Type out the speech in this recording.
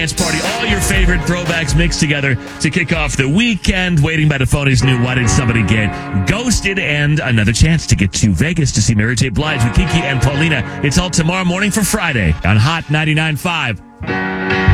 Dance party, all your favorite throwbacks mixed together to kick off the weekend. Waiting by the Phony's new Why Did Somebody Get Ghosted? And another chance to get to Vegas to see Mary J. Blige with Kiki and Paulina. It's all tomorrow morning for Friday on Hot 99.5.